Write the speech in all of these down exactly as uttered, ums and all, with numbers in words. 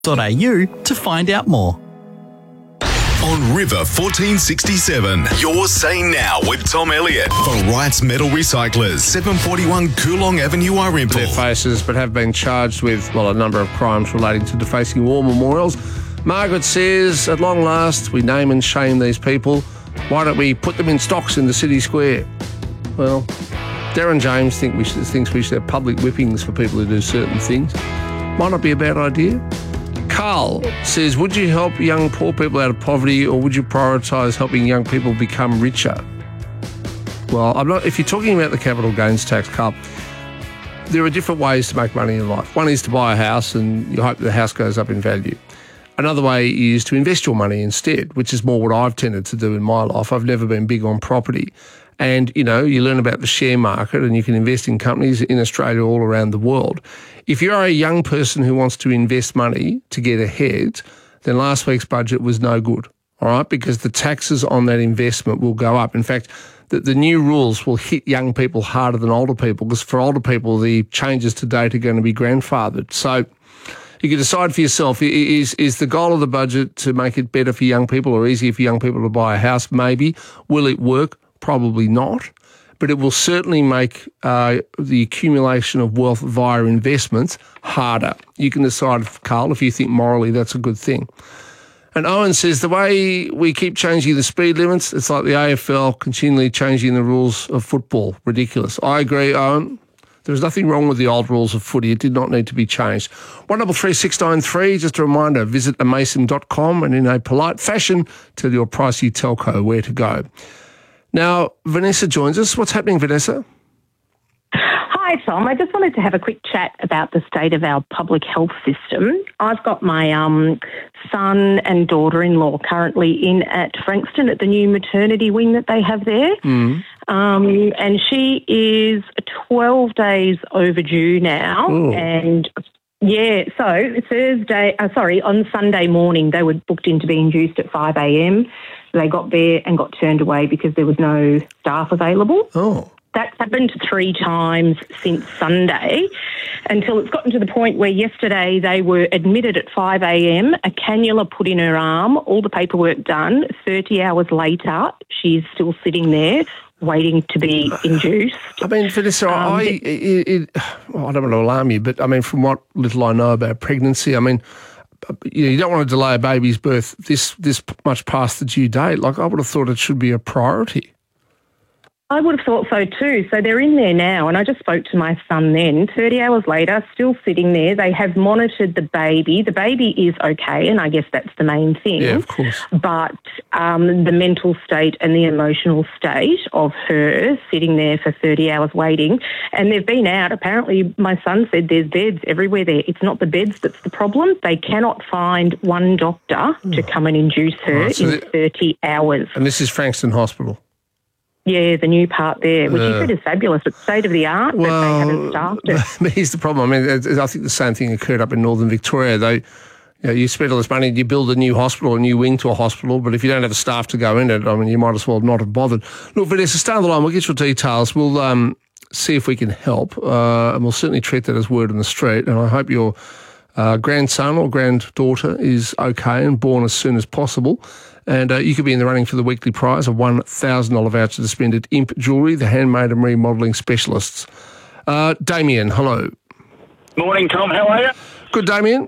dot a u to find out more. On River fourteen sixty-seven, you're saying now with Tom Elliott for Wright's Metal Recyclers, seven forty-one Coolong Avenue, Arimpool. Their faces, but have been charged with, well, a number of crimes relating to defacing war memorials. Margaret says, at long last, we name and shame these people. Why don't we put them in stocks in the city square? Well, Darren James think we should, thinks we should have public whippings for people who do certain things. Might not be a bad idea. Carl says, would you help young poor people out of poverty, or would you prioritise helping young people become richer? Well, I'm not. If you're talking about the capital gains tax, Carl, there are different ways to make money in life. One is to buy a house and you hope the house goes up in value. Another way is to invest your money instead, which is more what I've tended to do in my life. I've never been big on property. And, you know, you learn about the share market and you can invest in companies in Australia all around the world. If you're a young person who wants to invest money to get ahead, then last week's budget was no good, all right, because the taxes on that investment will go up. In fact, the, the new rules will hit young people harder than older people, because for older people, the changes to date are going to be grandfathered. So you can decide for yourself, is, is the goal of the budget to make it better for young people or easier for young people to buy a house? Maybe. Will it work? Probably not, but it will certainly make uh, the accumulation of wealth via investments harder. You can decide, Carl, if you think morally that's a good thing. And Owen says, the way we keep changing the speed limits, it's like the A F L continually changing the rules of football. Ridiculous. I agree, Owen. There's nothing wrong with the old rules of footy. It did not need to be changed. one double three six nine three, just a reminder, visit a mason dot com and in a polite fashion tell your pricey telco where to go. Now, Vanessa joins us. What's happening, Vanessa? Hi, Tom. I just wanted to have a quick chat about the state of our public health system. I've got my um, son and daughter-in-law currently in at Frankston at the new maternity wing that they have there. Mm. Um, and she is twelve days overdue now. Ooh. And yeah, so Thursday, uh, sorry, on Sunday morning, they were booked in to be induced at five a.m. They got there and got turned away because there was no staff available. Oh. That's happened three times since Sunday, until it's gotten to the point where yesterday they were admitted at five a.m, a cannula put in her arm, all the paperwork done. thirty hours later, she's still sitting there waiting to be induced. I mean, Vanessa, um, I, it, it, well, I don't want to alarm you, but I mean, from what little I know about pregnancy, I mean, you know, you don't want to delay a baby's birth this this much past the due date. Like, I would have thought it should be a priority. I would have thought so too. So they're in there now, and I just spoke to my son then. thirty hours later, still sitting there. They have monitored the baby. The baby is okay, and I guess that's the main thing. Yeah, of course. But um, the mental state and the emotional state of her sitting there for thirty hours waiting, and they've been out. Apparently, my son said there's beds everywhere there. It's not the beds that's the problem. They cannot find one doctor to come and induce her right, so in the, thirty hours. And this is Frankston Hospital? Yeah, the new part there, which uh, you said is fabulous. It's state of the art, well, but they haven't staffed it. But here's the problem. I mean, I think the same thing occurred up in northern Victoria. They, you know, you spend all this money, you build a new hospital, a new wing to a hospital, but if you don't have the staff to go in it, I mean, you might as well not have bothered. Look, Vanessa, stay on the line. We'll get your details. We'll um, see if we can help, uh, and we'll certainly treat that as word on the street. And I hope your uh, grandson or granddaughter is okay and born as soon as possible. And uh, you could be in the running for the weekly prize, a one thousand dollars voucher to spend at Imp Jewellery, the handmade and remodelling specialists. Uh, Damien, hello. Morning, Tom. How are you? Good, Damien.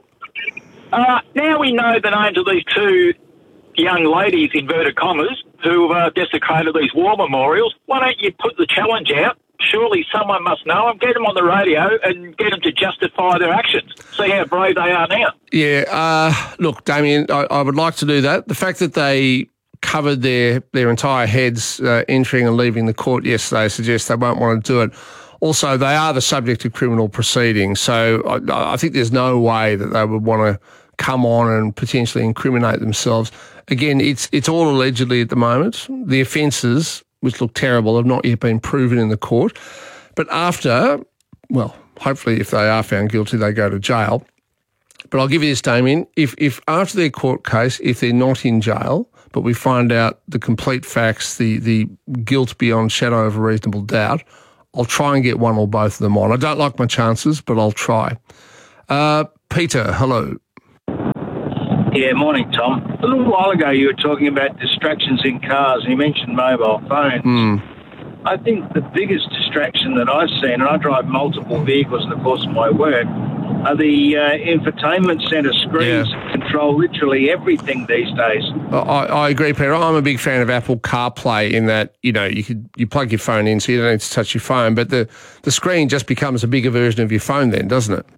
Uh, now we know the names of these two young ladies, inverted commas, who have uh, desecrated these war memorials. Why don't you put the challenge out? Surely someone must know them. Get them on the radio and get them to justify their actions. See how brave they are now. Yeah, uh, look, Damien, I, I would like to do that. The fact that they covered their, their entire heads uh, entering and leaving the court yesterday suggests they won't want to do it. Also, they are the subject of criminal proceedings, so I, I think there's no way that they would want to come on and potentially incriminate themselves. Again, it's it's all allegedly at the moment. The offences, which look terrible, have not yet been proven in the court. But after, well, hopefully if they are found guilty, they go to jail. But I'll give you this, Damien, if, if after their court case, if they're not in jail, but we find out the complete facts, the, the guilt beyond shadow of a reasonable doubt, I'll try and get one or both of them on. I don't like my chances, but I'll try. Uh, Peter, hello. Yeah, morning, Tom. A little while ago you were talking about distractions in cars and you mentioned mobile phones. Mm. I think the biggest distraction that I've seen, and I drive multiple vehicles in the course of my work, are the uh, infotainment centre screens Yeah. that control literally everything these days. I, I agree, Peter. I'm a big fan of Apple CarPlay in that, you know, you could you plug your phone in so you don't need to touch your phone, but the, the screen just becomes a bigger version of your phone then, doesn't it?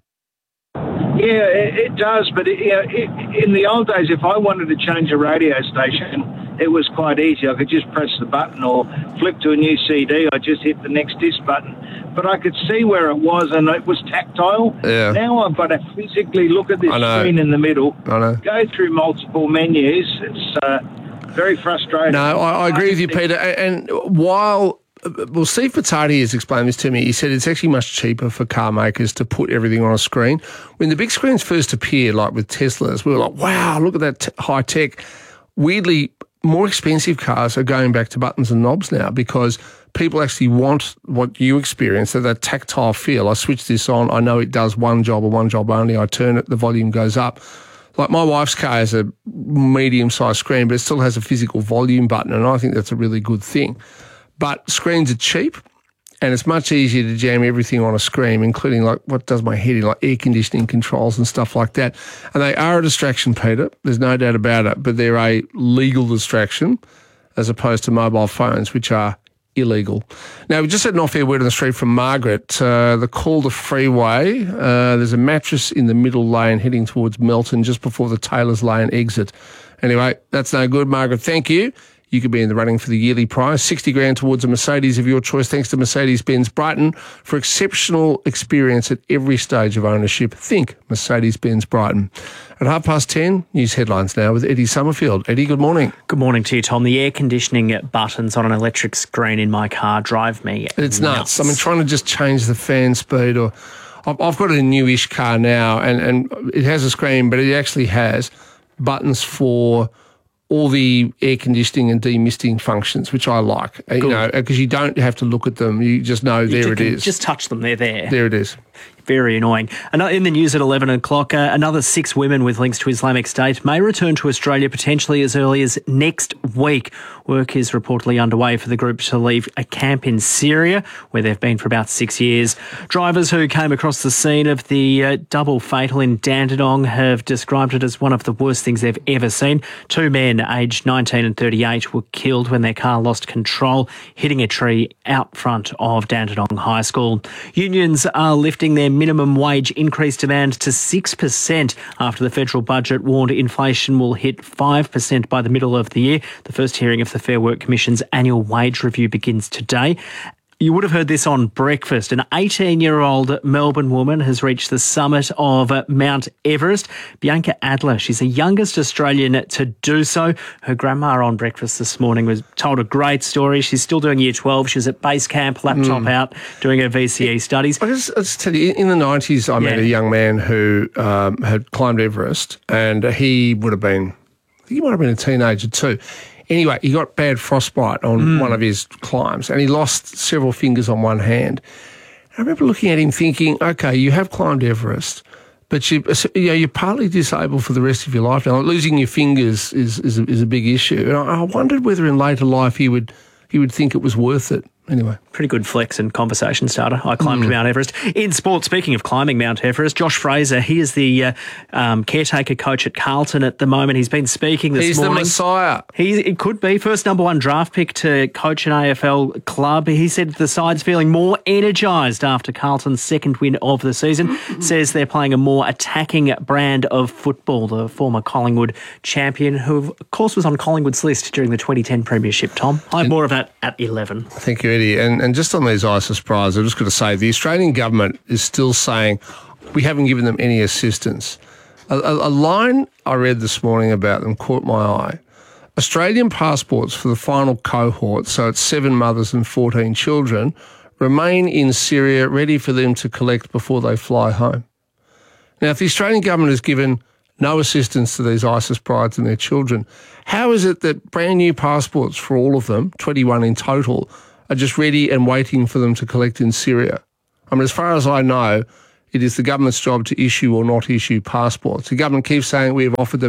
Yeah, it, it does, but it, you know, it, in the old days, if I wanted to change a radio station, it was quite easy. I could just press the button or flip to a new C D. I just hit the next disc button. But I could see where it was, and it was tactile. Yeah. Now I've got to physically look at this I know. screen in the middle, I know. go through multiple menus. It's uh, very frustrating. No, I, I agree with you, Peter. And, and while, well, Steve Patati has explained this to me. He said it's actually much cheaper for car makers to put everything on a screen. When the big screens first appeared, like with Teslas, we were like, wow, look at that t- high tech. Weirdly, more expensive cars are going back to buttons and knobs now because people actually want what you experience, that, that tactile feel. I switch this on, I know it does one job or one job only. I turn it, the volume goes up. Like my wife's car has a medium-sized screen, but it still has a physical volume button, and I think that's a really good thing. But screens are cheap, and it's much easier to jam everything on a screen, including like what does my head in, like air conditioning controls and stuff like that. And they are a distraction, Peter. There's no doubt about it, but they're a legal distraction as opposed to mobile phones, which are illegal. Now, we just had an off-air word on the street from Margaret. Uh, the Calder Freeway, uh, there's a mattress in the middle lane heading towards Melton just before the Taylor's Lane exit. Anyway, that's no good, Margaret. Thank you. You could be in the running for the yearly prize, sixty grand towards a Mercedes of your choice, thanks to Mercedes-Benz Brighton for exceptional experience at every stage of ownership. Think Mercedes-Benz Brighton. At half past ten, news headlines now with Eddie Summerfield. Eddie, good morning. Good morning to you, Tom. The air conditioning buttons on an electric screen in my car drive me It's nuts. nuts. I mean, trying to just change the fan speed, or I've I've got a newish car now, and, and it has a screen, but it actually has buttons for all the air conditioning and demisting functions, which I like. Uh, You know, because you don't have to look at them; you just know there You it can is. Just touch them. They're there. There it is. Very annoying. Ano- In the news at eleven o'clock, uh, another six women with links to Islamic State may return to Australia potentially as early as next week. Work is reportedly underway for the group to leave a camp in Syria, where they've been for about six years. Drivers who came across the scene of the uh, double fatal in Dandenong have described it as one of the worst things they've ever seen. Two men, aged nineteen and thirty-eight, were killed when their car lost control, hitting a tree out front of Dandenong High School. Unions are lifting their minimum wage increase demand to six percent after the federal budget warned inflation will hit five percent by the middle of the year. The first hearing of the Fair Work Commission's annual wage review begins today. You would have heard this on breakfast. An eighteen-year-old Melbourne woman has reached the summit of Mount Everest. Bianca Adler, she's the youngest Australian to do so. Her grandma on breakfast this morning was told a great story. She's still doing year twelve. She was at base camp, laptop Mm. out, doing her V C E studies. I just, I'll just tell you, in the nineties, I met Yeah. a young man who um, had climbed Everest, and he would have been, I think he might have been a teenager too. Anyway, he got bad frostbite on Mm. one of his climbs, and he lost several fingers on one hand. I remember looking at him thinking, okay, you have climbed Everest, but you, you know, you're partly disabled for the rest of your life now. Losing your fingers is, is, a, is a big issue. And I, I wondered whether in later life he would he would think it was worth it. Anyway. Pretty good flex and conversation starter. I climbed Mm. Mount Everest. In sport, speaking of climbing Mount Everest, Josh Fraser, he is the uh, um, caretaker coach at Carlton at the moment. He's been speaking this He's morning. the Messiah. He it could be first number one draft pick to coach an A F L club. He said the side's feeling more energised after Carlton's second win of the season. Says they're playing a more attacking brand of football. The former Collingwood champion, who of course was on Collingwood's list during the twenty ten premiership. Tom, I have more of that at eleven. Thank you, Eddie. And, and just on these ISIS prizes, I'm just going to say the Australian government is still saying we haven't given them any assistance. A, a, a line I read this morning about them caught my eye. Australian passports for the final cohort, so it's seven mothers and fourteen children, remain in Syria ready for them to collect before they fly home. Now, if the Australian government has given no assistance to these ISIS brides and their children, how is it that brand new passports for all of them, twenty-one in total, are just ready and waiting for them to collect in Syria? I mean, as far as I know, it is the government's job to issue or not issue passports. The government keeps saying we have offered them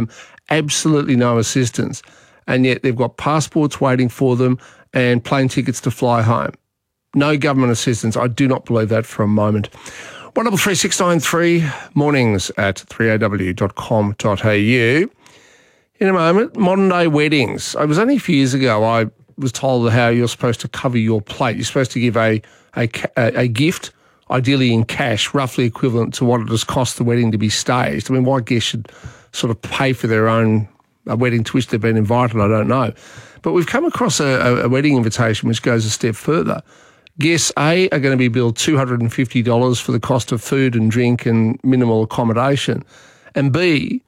absolutely no assistance, and yet they've got passports waiting for them and plane tickets to fly home. No government assistance. I do not believe that for a moment. one double three six nine three, mornings at three a w dot com dot a u. In a moment, modern day weddings. It was only a few years ago I was told how you're supposed to cover your plate. You're supposed to give a, a, a gift, ideally in cash, roughly equivalent to what it has cost the wedding to be staged. I mean, why guests should sort of pay for their own a wedding to which they've been invited, I don't know. But we've come across a, a wedding invitation which goes a step further. Guests, A, are going to be billed two hundred fifty dollars for the cost of food and drink and minimal accommodation, and B,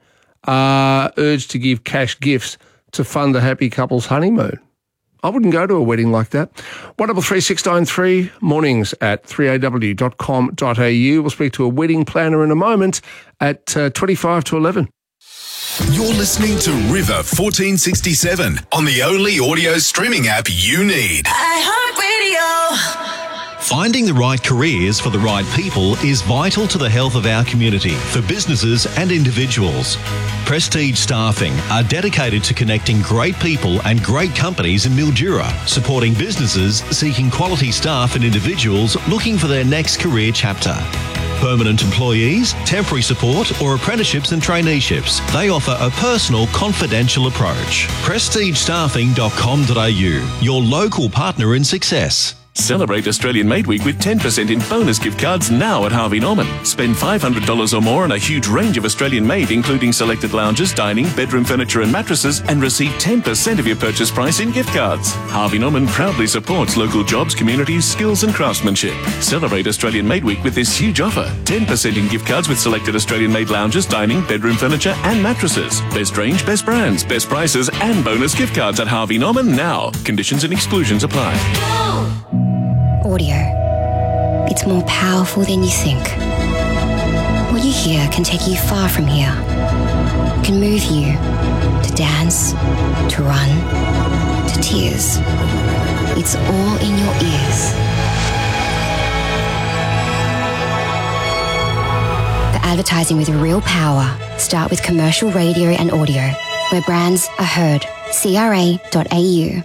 are urged to give cash gifts to fund the happy couple's honeymoon. I wouldn't go to a wedding like that. one double three six nine three, mornings at three a w dot com dot a u. We'll speak to a wedding planner in a moment at uh, twenty-five to eleven. You're listening to River fourteen sixty-seven on the only audio streaming app you need. iHeartRadio. Finding the right careers for the right people is vital to the health of our community, for businesses and individuals. Prestige Staffing are dedicated to connecting great people and great companies in Mildura, supporting businesses seeking quality staff and individuals looking for their next career chapter. Permanent employees, temporary support or apprenticeships and traineeships. They offer a personal, confidential approach. prestige staffing dot com dot a u, your local partner in success. Celebrate Australian Made Week with ten percent in bonus gift cards now at Harvey Norman. Spend five hundred dollars or more on a huge range of Australian made, including selected lounges, dining, bedroom furniture and mattresses, and receive ten percent of your purchase price in gift cards. Harvey Norman proudly supports local jobs, communities, skills and craftsmanship. Celebrate Australian Made Week with this huge offer. ten percent in gift cards with selected Australian made lounges, dining, bedroom furniture and mattresses. Best range, best brands, best prices and bonus gift cards at Harvey Norman now. Conditions and exclusions apply. Audio. It's more powerful than you think. What you hear can take you far from here. It can move you to dance, to run, to tears. It's all in your ears. For advertising with real power, start with commercial radio and audio, where brands are heard. C R A dot A U.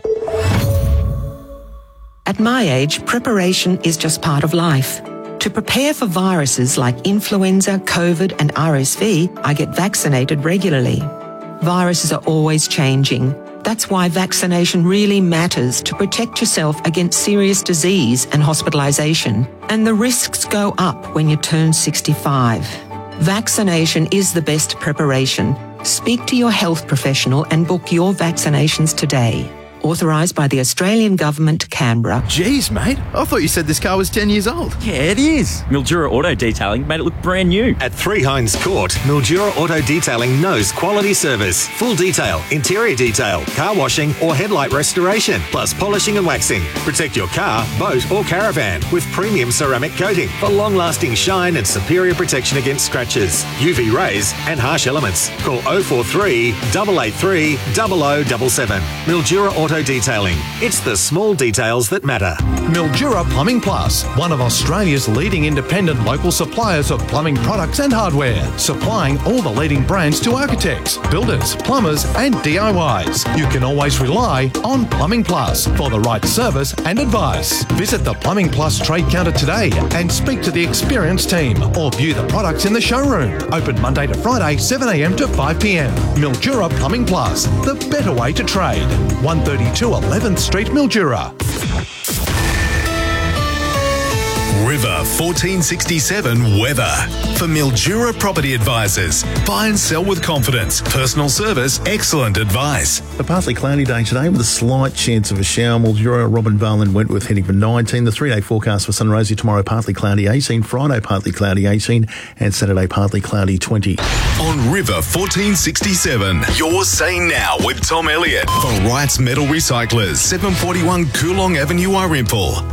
At my age, preparation is just part of life. To prepare for viruses like influenza, COVID and R S V, I get vaccinated regularly. Viruses are always changing. That's why vaccination really matters to protect yourself against serious disease and hospitalisation. And the risks go up when you turn sixty-five. Vaccination is the best preparation. Speak to your health professional and book your vaccinations today. Authorised by the Australian Government, Canberra. Jeez, mate. I thought you said this car was ten years old. Yeah, it is. Mildura Auto Detailing made it look brand new. At three Hines Court, Mildura Auto Detailing knows quality service. Full detail, interior detail, car washing or headlight restoration, plus polishing and waxing. Protect your car, boat or caravan with premium ceramic coating for long-lasting shine and superior protection against scratches, U V rays and harsh elements. Call oh four three, eight eight three, zero zero seven seven. Mildura Auto Detailing. It's the small details that matter. Mildura Plumbing Plus, one of Australia's leading independent local suppliers of plumbing products and hardware, supplying all the leading brands to architects, builders, plumbers and D I Ys. You can always rely on Plumbing Plus for the right service and advice. Visit the Plumbing Plus trade counter today and speak to the experienced team or view the products in the showroom. Open Monday to Friday, seven a m to five p m. Mildura Plumbing Plus, the better way to trade. one thirty-two eleventh Street, Mildura. River fourteen sixty-seven weather. For Mildura Property Advisors. Buy and sell with confidence. Personal service, excellent advice. A partly cloudy day today with a slight chance of a shower. Mildura, Robinvale and Wentworth heading for nineteen. The three-day forecast for Sunrosy tomorrow, partly cloudy eighteen. Friday, partly cloudy eighteen. And Saturday, partly cloudy twenty. On River fourteen sixty-seven, you're saying now with Tom Elliott. For Wrights Metal Recyclers, seven forty-one Coolong Avenue, Arimpool.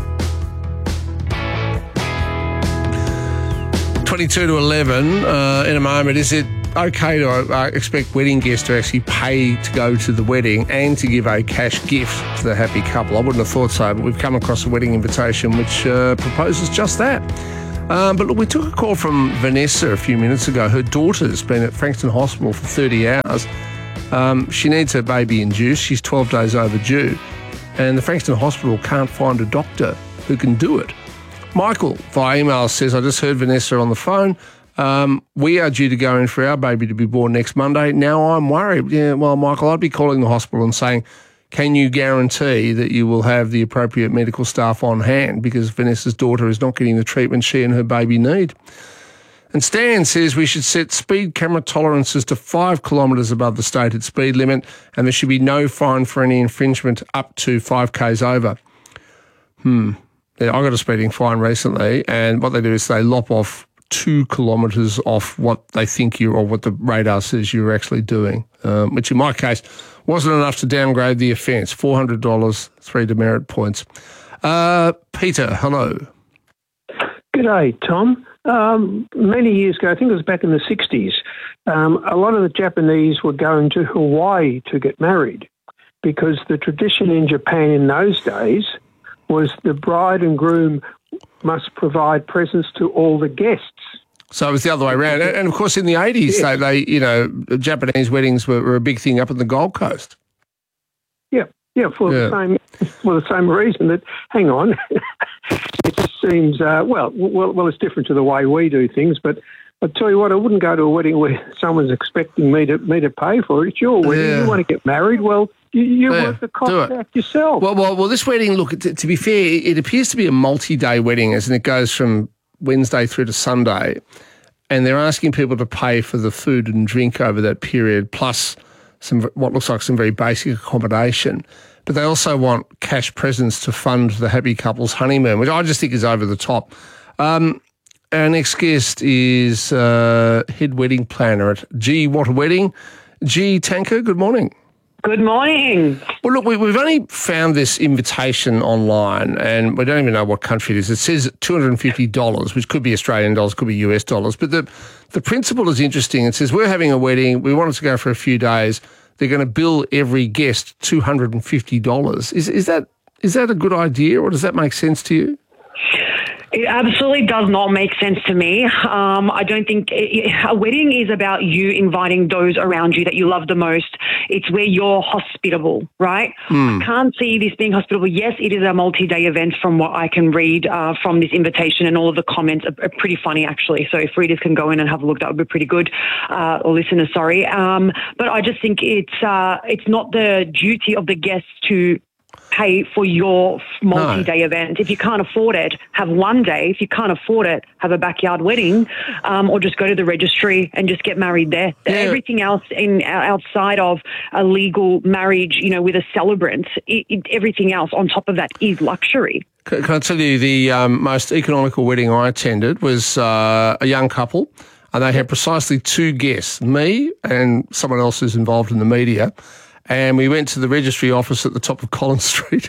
twenty-two to eleven uh, in a moment. Is it okay to uh, expect wedding guests to actually pay to go to the wedding and to give a cash gift to the happy couple? I wouldn't have thought so, but we've come across a wedding invitation which uh, proposes just that. Um, but look, we took a call from Vanessa a few minutes ago. Her daughter's been at Frankston Hospital for thirty hours Um, she needs her baby induced. She's twelve days overdue. And the Frankston Hospital can't find a doctor who can do it. Michael, via email, says, I just heard Vanessa on the phone. Um, we are due to go in for our baby to be born next Monday. Now I'm worried. Yeah, well, Michael, I'd be calling the hospital and saying, can you guarantee that you will have the appropriate medical staff on hand, because Vanessa's daughter is not getting the treatment she and her baby need. And Stan says we should set speed camera tolerances to five kilometres above the stated speed limit, and there should be no fine for any infringement up to five k's over. Hmm. Yeah, I got a speeding fine recently, and what they do is they lop off two kilometres off what they think you, or what the radar says you're actually doing, um, which in my case wasn't enough to downgrade the offence. four hundred dollars, three demerit points. Uh, Peter, hello. G'day, Tom. Um, many years ago, I think it was back in the sixties, um, a lot of the Japanese were going to Hawaii to get married, because the tradition in Japan in those days was the bride and groom must provide presents to all the guests. So it was the other way around. And, and of course, in the eighties, Yes. they, they, you know, Japanese weddings were, were a big thing up in the Gold Coast. Yeah, yeah, for Yeah. the same for the same reason that, hang on, it just seems, uh, well, well, well, it's different to the way we do things, but I'll tell you what, I wouldn't go to a wedding where someone's expecting me to me to pay for it. It's your wedding. Yeah. You want to get married, well, you, you Yeah, work the do cost it. out yourself. Well, well, well. This wedding, look, to, to be fair, it appears to be a multi-day wedding, as in it goes from Wednesday through to Sunday, and they're asking people to pay for the food and drink over that period, plus some what looks like some very basic accommodation. But they also want cash presents to fund the happy couple's honeymoon, which I just think is over the top. Um, our next guest is uh, head wedding planner at G What a Wedding. G Tanker, good morning. Good morning. Well, look, we, we've only found this invitation online, and we don't even know what country it is. It says two hundred fifty dollars, which could be Australian dollars, could be U S dollars. But the, the principle is interesting. It says, we're having a wedding. We want it to go for a few days. They're going to bill every guest two hundred fifty dollars. Is, is, that, is that a good idea, or does that make sense to you? It absolutely does not make sense to me. Um, I don't think it, a wedding is about you inviting those around you that you love the most. It's where you're hospitable, right? Mm. I can't see this being hospitable. Yes, it is a multi-day event from what I can read uh, from this invitation, and all of the comments are, are pretty funny, actually. So if readers can go in and have a look, that would be pretty good, uh, or listeners, sorry. Um, but I just think it's uh, it's not the duty of the guests to pay for your multi-day no. event. If you can't afford it, have one day. If you can't afford it, have a backyard wedding, um, or just go to the registry and just get married there. Yeah. Everything else in outside of a legal marriage, you know, with a celebrant, it, it, everything else on top of that is luxury. Can, can I tell you, the um, most economical wedding I attended was uh, a young couple, and they had precisely two guests, me and someone else who's involved in the media. And we went to the registry office at the top of Collins Street,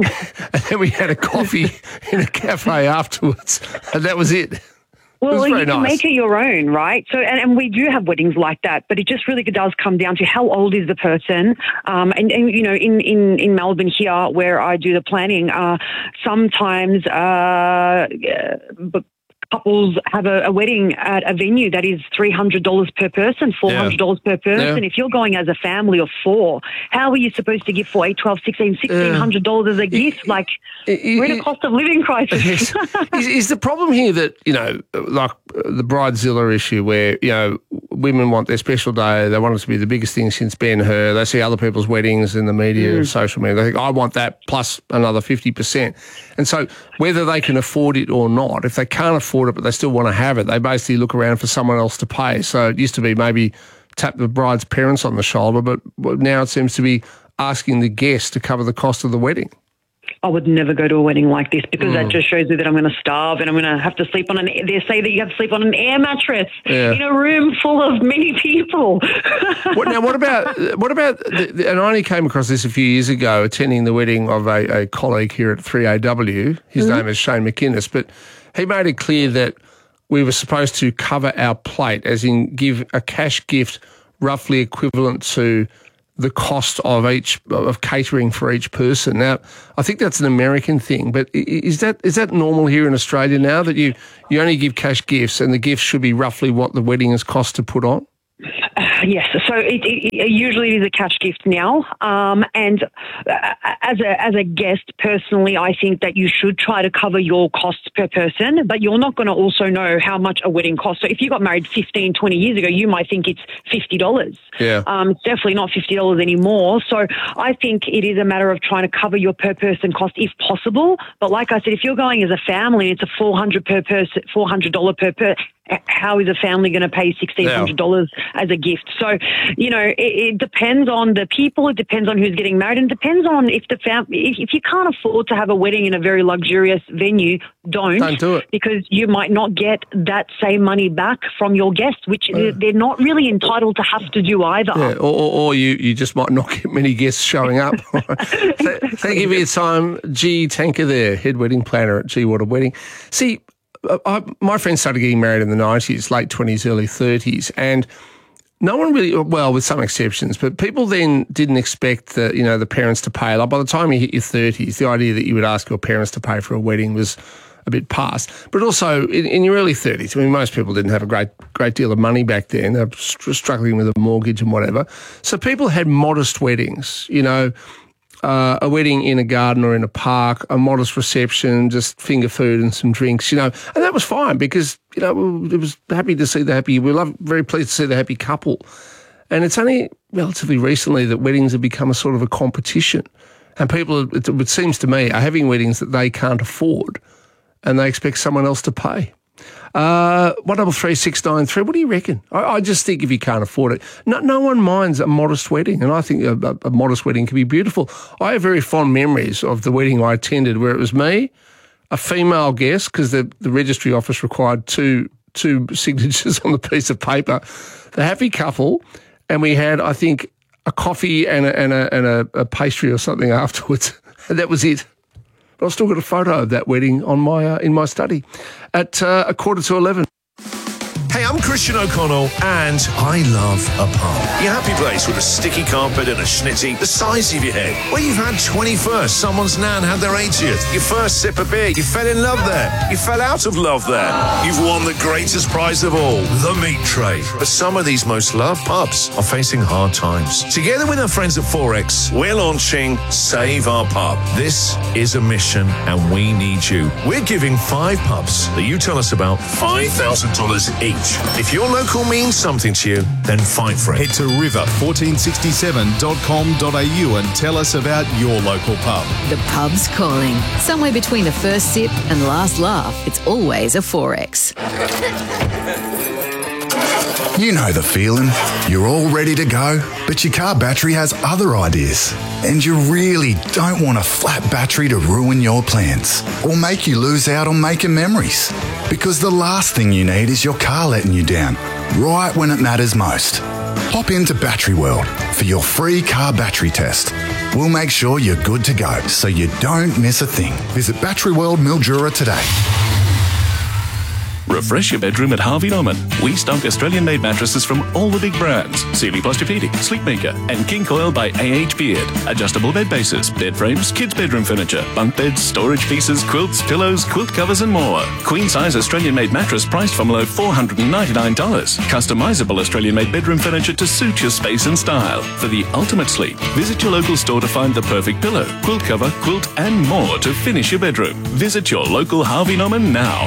and then we had a coffee in a cafe afterwards, and that was it. Well, it was you very can nice. make it your own, right? So, and, and we do have weddings like that, but it just really does come down to how old is the person. Um, and, and, you know, in, in, in Melbourne here, where I do the planning, uh, sometimes uh, uh, couples have a, a wedding at a venue that is three hundred dollars per person, four hundred dollars yeah. per person. Yeah. If you're going as a family of four, how are you supposed to give for eight, twelve, sixteen, sixteen hundred dollars as a gift? Like, it, we're in a cost of living crisis. Is, is the problem here that, you know, like the Bridezilla issue where, you know, women want their special day, they want it to be the biggest thing since Ben-Hur, they see other people's weddings in the media, mm. social media, they think, I want that plus another fifty percent. And so whether they can afford it or not, if they can't afford it but they still want to have it, they basically look around for someone else to pay. So it used to be maybe tap the bride's parents on the shoulder, but now it seems to be asking the guest to cover the cost of the wedding. I would never go to a wedding like this, because mm. that just shows me that I'm going to starve and I'm going to have to sleep on an, they say that you have to sleep on an air mattress yeah. in a room full of many people. what, now, what about, what about, the, the, and I only came across this a few years ago, attending the wedding of a, a colleague here at three A W. His mm-hmm. name is Shane McInnes, but he made it clear that we were supposed to cover our plate, as in give a cash gift roughly equivalent to the cost of each of catering for each person. Now, I think that's an American thing, but is that is that normal here in Australia now, that you, you only give cash gifts and the gifts should be roughly what the wedding has cost to put on? Yes, so it, it, it usually is a cash gift now, um, and uh, as a as a guest, personally, I think that you should try to cover your costs per person, but you're not going to also know how much a wedding costs. So if you got married fifteen, twenty years ago, you might think it's fifty dollars. Yeah. Um, it's definitely not fifty dollars anymore. So I think it is a matter of trying to cover your per person cost if possible. But like I said, if you're going as a family, it's a four hundred per person, four hundred dollars per person. How is a family going to pay sixteen hundred dollars yeah. as a gift? So, you know, it, it depends on the people. It depends on who's getting married, and it depends on if the fam- if, if you can't afford to have a wedding in a very luxurious venue, don't. Don't do it. Because you might not get that same money back from your guests, which uh, they're not really entitled to have to do either. Yeah, or, or, or you, you just might not get many guests showing up. Thank you for your time. G. Tanker there, head wedding planner at G. Water Wedding. See, I, my friends started getting married in the nineties, late twenties, early thirties, and no one really, well, with some exceptions, but people then didn't expect the, you know, the parents to pay. Like by the time you hit your thirties, the idea that you would ask your parents to pay for a wedding was a bit past. But also in, in your early thirties, I mean, most people didn't have a great great deal of money back then. They were struggling with a mortgage and whatever. So people had modest weddings, you know, Uh, a wedding in a garden or in a park, a modest reception, just finger food and some drinks, you know, and that was fine because, you know, it was happy to see the happy, we were very pleased to see the happy couple. And it's only relatively recently that weddings have become a sort of a competition. And people, it, it seems to me, are having weddings that they can't afford and they expect someone else to pay. Uh, one double three six nine three. What do you reckon? I, I just think if you can't afford it, no, no one minds a modest wedding, and I think a, a, a modest wedding can be beautiful. I have very fond memories of the wedding I attended, where it was me, a female guest, because the, the registry office required two two signatures on the piece of paper, the happy couple, and we had, I think, a coffee and a, and a, and a, a pastry or something afterwards, and that was it. But I've still got a photo of that wedding on my uh, in my study at uh, a quarter to eleven. Hey, I'm Christian O'Connell, and I love a pub. Your happy place with a sticky carpet and a schnitty the size of your head. Where you've had twenty-first, someone's nan had their eightieth, your first sip of beer, you fell in love there, you fell out of love there. You've won the greatest prize of all, the meat tray. But some of these most loved pubs are facing hard times. Together with our friends at Forex, we're launching Save Our Pub. This is a mission, and we need you. We're giving five pubs that you tell us about five thousand dollars each. If your local means something to you, then fight for it. Head to river fourteen sixty-seven dot com dot a u and tell us about your local pub. The pub's calling. Somewhere between the first sip and last laugh, it's always a Forex. You know the feeling. You're all ready to go, but your car battery has other ideas. And you really don't want a flat battery to ruin your plans or make you lose out on making memories. Because the last thing you need is your car letting you down, right when it matters most. Hop into Battery World for your free car battery test. We'll make sure you're good to go so you don't miss a thing. Visit Battery World Mildura today. Refresh your bedroom at Harvey Norman. We stock Australian-made mattresses from all the big brands. Sealy Posturepedic, Sleepmaker, and King Coil by A H Beard. Adjustable bed bases, bed frames, kids' bedroom furniture, bunk beds, storage pieces, quilts, pillows, quilt covers, and more. Queen-size Australian-made mattress priced from below four hundred ninety-nine dollars. Customizable Australian-made bedroom furniture to suit your space and style. For the ultimate sleep, visit your local store to find the perfect pillow, quilt cover, quilt, and more to finish your bedroom. Visit your local Harvey Norman now.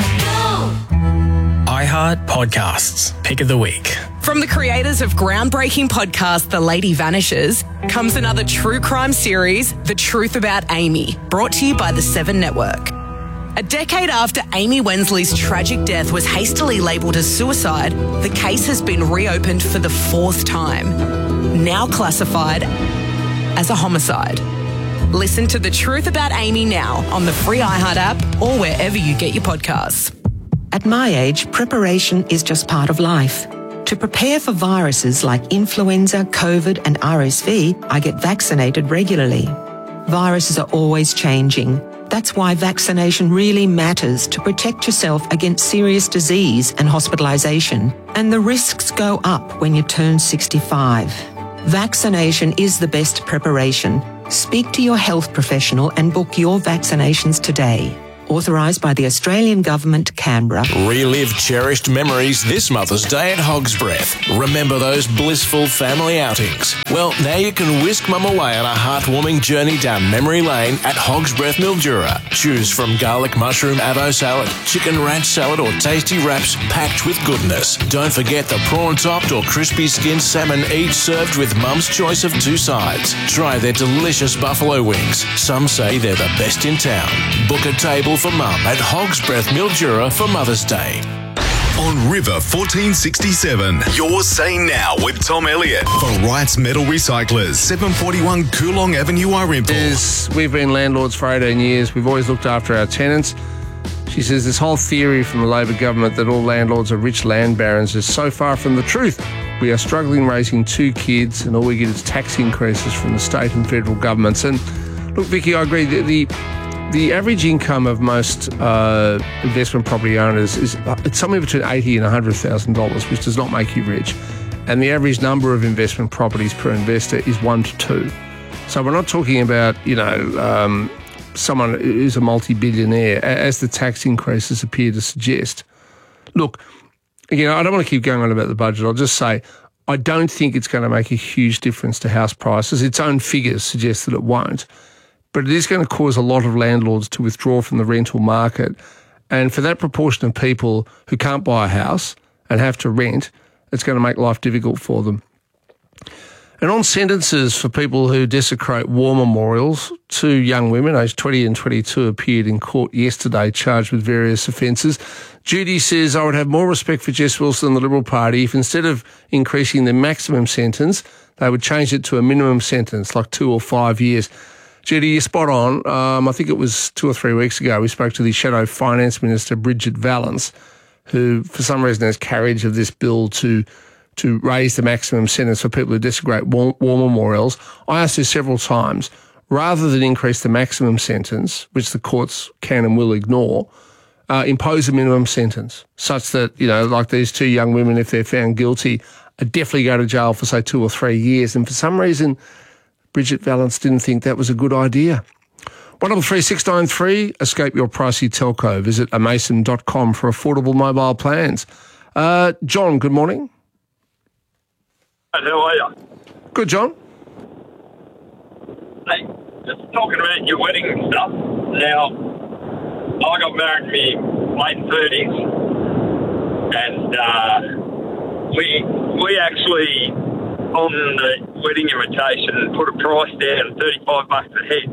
iHeart Podcasts, Pick of the Week. From the creators of groundbreaking podcast The Lady Vanishes comes another true crime series, The Truth About Amy, brought to you by the Seven Network. A decade after Amy Wensley's tragic death was hastily labelled as suicide, the case has been reopened for the fourth time, now classified as a homicide. Listen to The Truth About Amy now on the free iHeart app or wherever you get your podcasts. At my age, preparation is just part of life. To prepare for viruses like influenza, COVID and R S V, I get vaccinated regularly. Viruses are always changing. That's why vaccination really matters to protect yourself against serious disease and hospitalisation. And the risks go up when you turn sixty-five. Vaccination is the best preparation. Speak to your health professional and book your vaccinations today. Authorised by the Australian Government, Canberra. Relive cherished memories this Mother's Day at Hog's Breath. Remember those blissful family outings? Well, now you can whisk Mum away on a heartwarming journey down memory lane at Hog's Breath Mildura. Choose from garlic mushroom avo salad, chicken ranch salad or tasty wraps packed with goodness. Don't forget the prawn-topped or crispy skinned salmon, each served with Mum's choice of two sides. Try their delicious buffalo wings. Some say they're the best in town. Book a table for Mum at Hog's Breath Mildura for Mother's Day. On River fourteen sixty-seven, you're saying now with Tom Elliott for Wrights Metal Recyclers, seven forty-one Coolong Avenue, Arimple. Is, we've been landlords for eighteen years. We've always looked after our tenants. She says this whole theory from the Labor government that all landlords are rich land barons is so far from the truth. We are struggling raising two kids and all we get is tax increases from the state and federal governments. And look, Vicky, I agree. The, the The average income of most uh, investment property owners is uh, it's somewhere between eighty thousand dollars and one hundred thousand dollars, which does not make you rich. And the average number of investment properties per investor is one to two. So we're not talking about, you know, um, someone who's a multi-billionaire, as the tax increases appear to suggest. Look, again, I don't want to keep going on about the budget. I'll just say I don't think it's going to make a huge difference to house prices. Its own figures suggest that it won't. But it is going to cause a lot of landlords to withdraw from the rental market. And for that proportion of people who can't buy a house and have to rent, it's going to make life difficult for them. And on sentences for people who desecrate war memorials, two young women, aged twenty and twenty-two, appeared in court yesterday charged with various offences. Judy says, I would have more respect for Jess Wilson and the Liberal Party if instead of increasing the maximum sentence, they would change it to a minimum sentence, like two or five years. Judy, you're spot on. Um, I think it was two or three weeks ago we spoke to the Shadow Finance Minister, Bridget Valance, who for some reason has carriage of this bill to to raise the maximum sentence for people who desecrate war, war memorials. I asked her several times, rather than increase the maximum sentence, which the courts can and will ignore, uh, impose a minimum sentence such that, you know, like these two young women, if they're found guilty, are definitely go to jail for, say, two or three years. And for some reason, Bridget Valance didn't think that was a good idea. one double three six nine three, escape your pricey telco. Visit a mason dot com for affordable mobile plans. Uh, John, good morning. How are you? Good, John. Hey, just talking about your wedding and stuff. Now, I got married in my late thirties, and uh, we we actually, on the wedding invitation, put a price down, thirty-five bucks a head,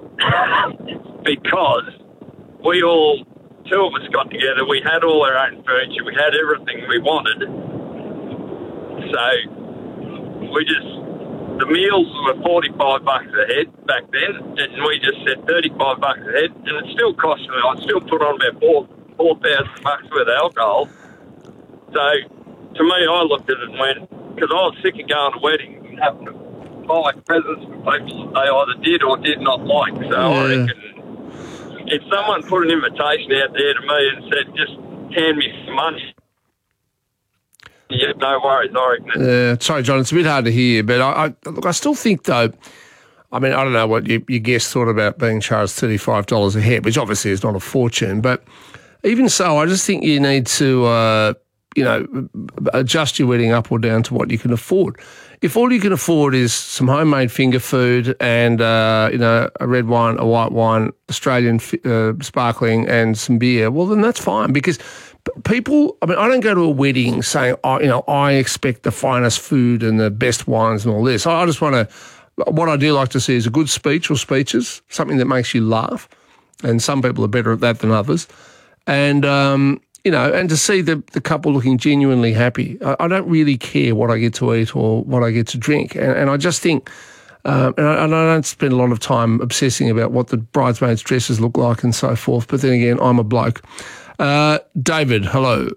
because we all, two of us got together, we had all our own furniture, we had everything we wanted. So we just, the meals were forty-five bucks a head back then, and we just said thirty-five bucks a head, and it still cost me, I still put on about four four thousand bucks worth of alcohol. So to me, I looked at it and went, because I was sick of going to weddings and having to buy presents for people that they either did or did not like. So yeah. I reckon if someone put an invitation out there to me and said, just hand me some money, yeah, no worries, I reckon. Uh, sorry, John, it's a bit hard to hear, but I, I look, I still think, though, I mean, I don't know what you, your guest thought about being charged thirty-five dollars a head, which obviously is not a fortune, but even so, I just think you need to, uh, you know, adjust your wedding up or down to what you can afford. If all you can afford is some homemade finger food and, uh, you know, a red wine, a white wine, Australian uh, sparkling and some beer, well, then that's fine, because people, I mean, I don't go to a wedding saying, oh, you know, I expect the finest food and the best wines and all this. I just want to, what I do like to see is a good speech or speeches, something that makes you laugh. And some people are better at that than others. And, um, you know, and to see the, the couple looking genuinely happy. I, I don't really care what I get to eat or what I get to drink. And, and I just think, um, and, I, and I don't spend a lot of time obsessing about what the bridesmaids' dresses look like and so forth. But then again, I'm a bloke. Uh, David, hello.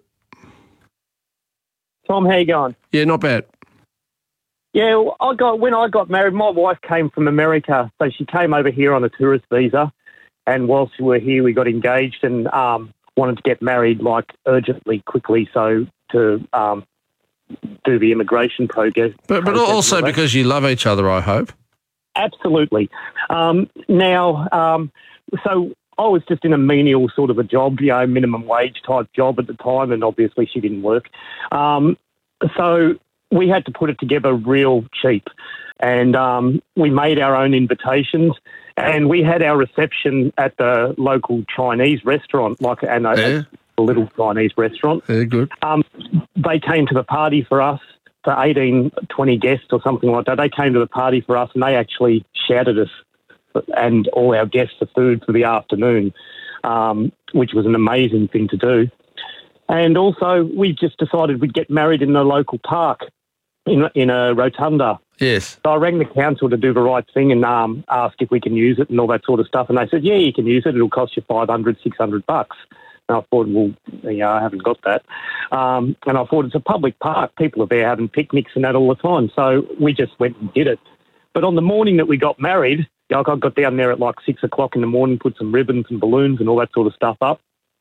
Tom, how you going? Yeah, not bad. Yeah, well, I got when I got married, my wife came from America, so she came over here on a tourist visa, and whilst we were here, we got engaged and um, wanted to get married like urgently, quickly, so to um, do the immigration process. But but also because you love each other, I hope. Absolutely. Um, now, um, so I was just in a menial sort of a job, you know, minimum wage type job at the time, and obviously she didn't work. Um, so we had to put it together real cheap, and um, we made our own invitations, and we had our reception at the local Chinese restaurant, like and a, Yeah. a little Chinese restaurant. Very good. Um, they came to the party for us, for eighteen, twenty guests or something like that. They came to the party for us, and they actually shouted us and all our guests the food for the afternoon, um, which was an amazing thing to do. And also, we just decided we'd get married in the local park in, in a rotunda. Yes. So I rang the council to do the right thing and um, ask if we can use it and all that sort of stuff. And they said, yeah, you can use it. It'll cost you five hundred, six hundred bucks. And I thought, well, you know, I haven't got that. Um, and I thought it's a public park. People are there having picnics and that all the time. So we just went and did it. But on the morning that we got married, I got down there at like six o'clock in the morning, put some ribbons and balloons and all that sort of stuff up.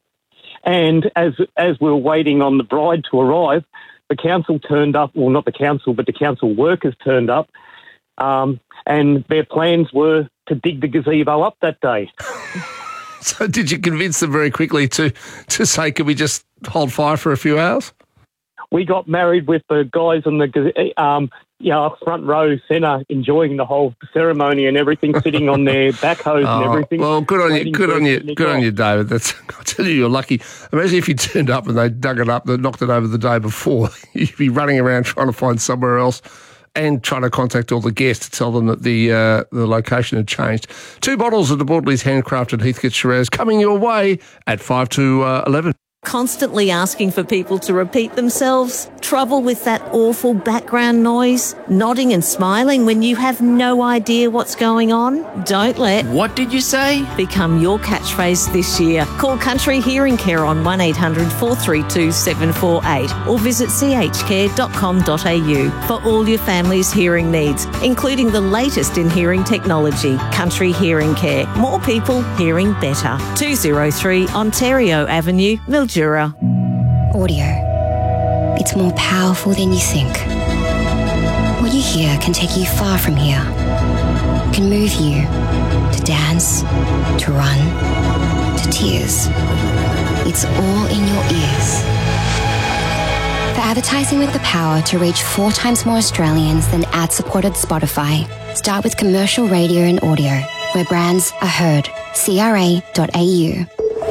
And as as we were waiting on the bride to arrive, the council turned up. Well, not the council, but the council workers turned up. Um, and their plans were to dig the gazebo up that day. So did you convince them very quickly to, to say, can we just hold fire for a few hours? We got married with the guys on the gaze- um, you know, front row centre, enjoying the whole ceremony and everything, sitting on their backhoes Oh, and everything. well, good on you, waiting good for on it you, to nick good on off. you, David. That's I tell you, you're lucky. Imagine if you turned up and they dug it up, they knocked it over the day before. You'd be running around trying to find somewhere else and trying to contact all the guests to tell them that the uh, the location had changed. Two bottles of the Bordeley's handcrafted Heathcote Shiraz coming your way at five to uh, eleven. Constantly asking for people to repeat themselves? Trouble with that awful background noise? Nodding and smiling when you have no idea what's going on? Don't let What did you say? become your catchphrase this year. Call Country Hearing Care on one eight hundred, four three two, seven four eight or visit c h care dot com dot a u for all your family's hearing needs, including the latest in hearing technology. Country Hearing Care. More people hearing better. two oh three Ontario Avenue, Mildura. Audio. It's more powerful than you think. What you hear can take you far from here. It can move you to dance, to run, to tears. It's all in your ears. For advertising with the power to reach four times more Australians than ad-supported Spotify, start with commercial radio and audio, where brands are heard. c r a dot a u.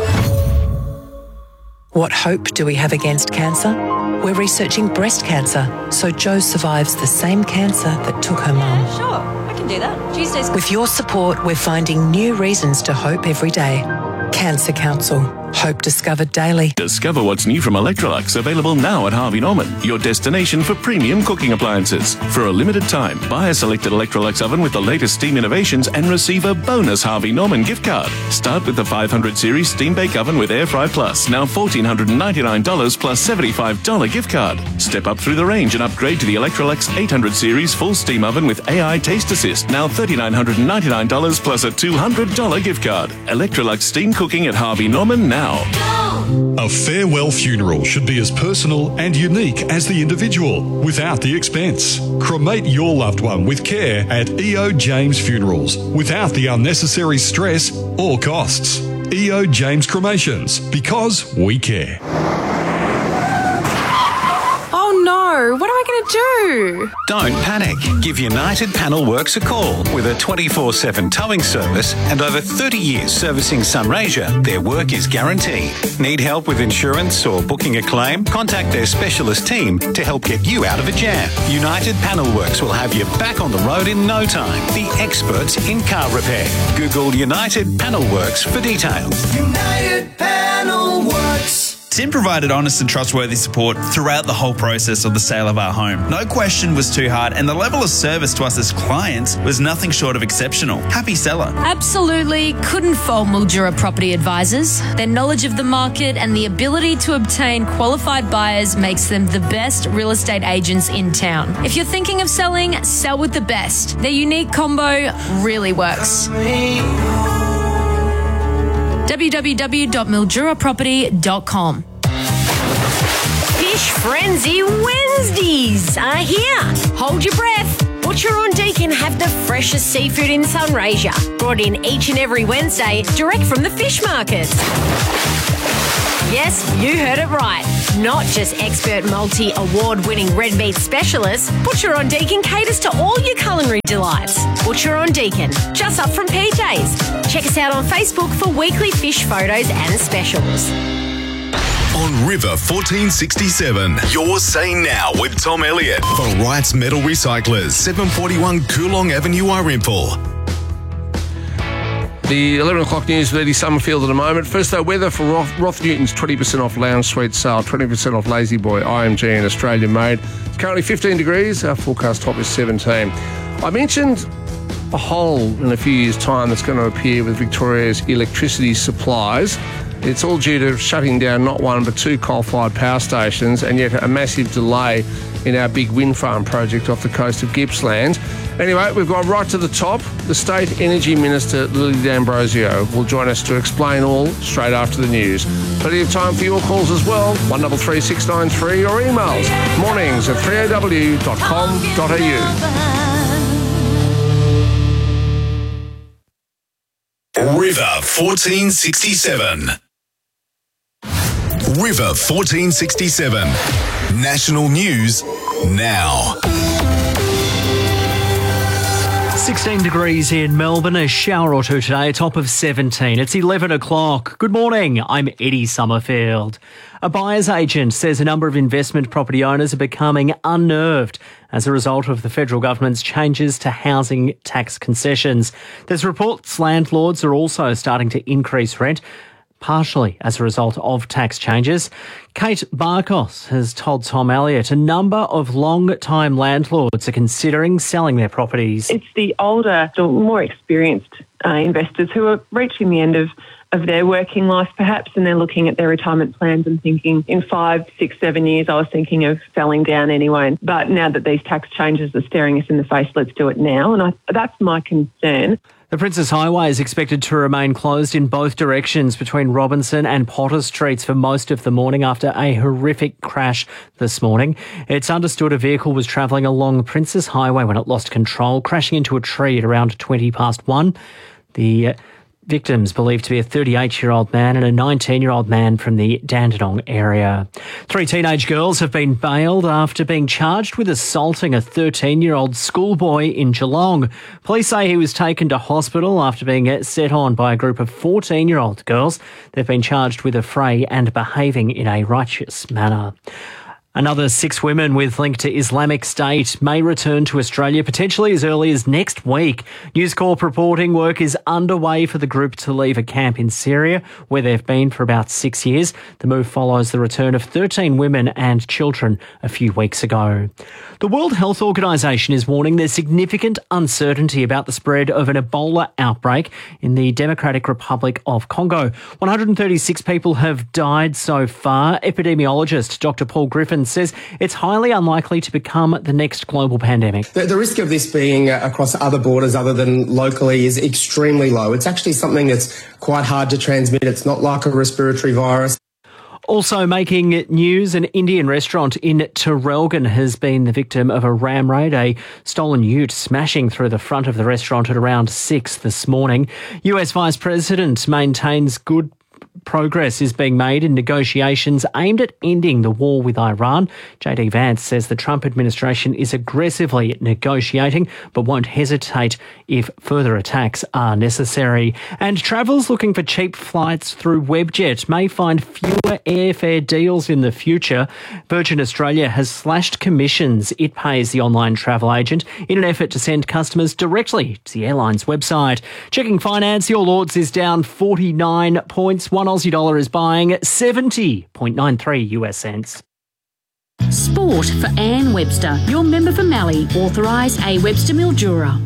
What hope do we have against cancer? We're researching breast cancer, so Jo survives the same cancer that took her mum. Sure, I can do that. Tuesdays. With your support, we're finding new reasons to hope every day. Cancer Council. Hope discovered daily. Discover what's new from Electrolux, available now at Harvey Norman, your destination for premium cooking appliances. For a limited time, buy a selected Electrolux oven with the latest steam innovations and receive a bonus Harvey Norman gift card. Start with the five hundred series Steam Bake Oven with Air Fry Plus, now one thousand four hundred ninety-nine dollars plus seventy-five dollars gift card. Step up through the range and upgrade to the Electrolux eight hundred series Full Steam Oven with A I Taste Assist, now three thousand nine hundred ninety-nine dollars plus a two hundred dollars gift card. Electrolux Steam Cooking at Harvey Norman now. A farewell funeral should be as personal and unique as the individual, without the expense. Cremate your loved one with care at E O James Funerals, without the unnecessary stress or costs. E O James Cremations, because we care. Oh no, what am I going to do? Don't panic. Give United Panel Works a call. With a twenty-four seven towing service and over thirty years servicing Sunraysia, their work is guaranteed. Need help with insurance or booking a claim? Contact their specialist team to help get you out of a jam. United Panel Works will have you back on the road in no time. The experts in car repair. Google United Panel Works for details. United Panel Works. Tim provided honest and trustworthy support throughout the whole process of the sale of our home. No question was too hard, and the level of service to us as clients was nothing short of exceptional. Happy seller. Absolutely couldn't fault Mildura Property Advisors. Their knowledge of the market and the ability to obtain qualified buyers makes them the best real estate agents in town. If you're thinking of selling, sell with the best. Their unique combo really works. w w w dot mildura property dot com. Fish Frenzy Wednesdays are here. Hold your breath. Butcher on D K can have the freshest seafood in Sunraysia, brought in each and every Wednesday direct from the fish markets. Yes, you heard it right. Not just expert multi-award-winning red meat specialists, Butcher on Deakin caters to all your culinary delights. Butcher on Deakin, just up from P J's. Check us out on Facebook for weekly fish photos and specials. On River fourteen sixty-seven, you're saying now with Tom Elliott for Wright's Metal Recyclers, seven forty-one Coolong Avenue, Arimple. The eleven o'clock news with Eddie Summerfield at the moment. First though, weather for Roth, Roth Newton's twenty percent off lounge suite sale, twenty percent off Lazy Boy, I M G and Australian made. It's currently fifteen degrees, our forecast top is seventeen. I mentioned a hole in a few years' time that's going to appear with Victoria's electricity supplies. It's all due to shutting down not one but two coal-fired power stations, and yet a massive delay in our big wind farm project off the coast of Gippsland. Anyway, we've gone right to the top. The State Energy Minister, Lily D'Ambrosio, will join us to explain all straight after the news. Plenty of time for your calls as well, one three three six nine three, or emails, mornings at three a w dot com dot a u. River fourteen sixty-seven. River fourteen sixty-seven. National news now. sixteen degrees in Melbourne, a shower or two today, a top of seventeen. It's eleven o'clock. Good morning, I'm Eddie Summerfield. A buyer's agent says a number of investment property owners are becoming unnerved as a result of the federal government's changes to housing tax concessions. There's reports landlords are also starting to increase rent, partially as a result of tax changes. Kate Barkos has told Tom Elliott a number of long-time landlords are considering selling their properties. It's the older, or more experienced uh, investors who are reaching the end of, of their working life perhaps, and they're looking at their retirement plans and thinking, in five, six, seven years, I was thinking of selling down anyway. But now that these tax changes are staring us in the face, let's do it now. And I, that's my concern. The Princess Highway is expected to remain closed in both directions between Robinson and Potter Streets for most of the morning after a horrific crash this morning. It's understood a vehicle was travelling along Princess Highway when it lost control, crashing into a tree at around twenty past one. The uh, victims believed to be a thirty-eight-year-old man and a nineteen-year-old man from the Dandenong area. Three teenage girls have been bailed after being charged with assaulting a thirteen-year-old schoolboy in Geelong. Police say he was taken to hospital after being set on by a group of fourteen-year-old girls. They've been charged with affray and behaving in a righteous manner. Another six women with link to Islamic State may return to Australia potentially as early as next week. News Corp reporting work is underway for the group to leave a camp in Syria, where they've been for about six years. The move follows the return of thirteen women and children a few weeks ago. The World Health Organization is warning there's significant uncertainty about the spread of an Ebola outbreak in the Democratic Republic of Congo. one hundred thirty-six people have died so far. Epidemiologist Doctor Paul Griffin says it's highly unlikely to become the next global pandemic. The, the risk of this being uh, across other borders other than locally is extremely low. It's actually something that's quite hard to transmit. It's not like a respiratory virus. Also making news, an Indian restaurant in Traralgon has been the victim of a ram raid, a stolen ute smashing through the front of the restaurant at around six this morning. U S Vice President maintains good progress is being made in negotiations aimed at ending the war with Iran. J D Vance says the Trump administration is aggressively negotiating but won't hesitate if further attacks are necessary. And travellers looking for cheap flights through Webjet may find fewer airfare deals in the future. Virgin Australia has slashed commissions it pays the online travel agent in an effort to send customers directly to the airline's website. Checking finance, your Lords is down forty-nine points. One Aussie dollar is buying seventy point nine three U S cents. Sport for Anne Webster, your member for Mallee, authorised A Webster Mildura.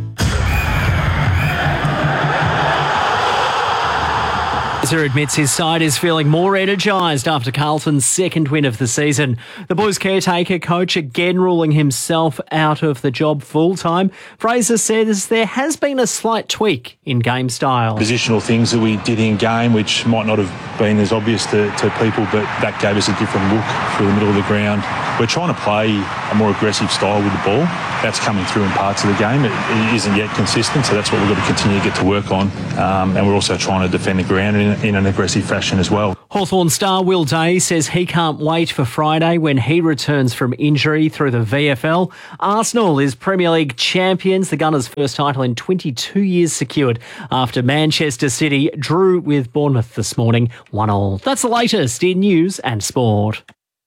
Webster admits his side is feeling more energised after Carlton's second win of the season. The Blues caretaker coach again ruling himself out of the job full-time. Fraser says there has been a slight tweak in game style. Positional things that we did in game which might not have been as obvious to, to people, but that gave us a different look through the middle of the ground. We're trying to play a more aggressive style with the ball. that's coming through in parts of the game. It, it isn't yet consistent, so that's what we've got to continue to get to work on. Um, and we're also trying to defend the ground in, in an aggressive fashion as well. Hawthorn star Will Day says he can't wait for Friday when he returns from injury through the V F L. Arsenal is Premier League champions. The Gunners' first title in twenty-two years secured after Manchester City drew with Bournemouth this morning, one all. That's the latest in news and sport.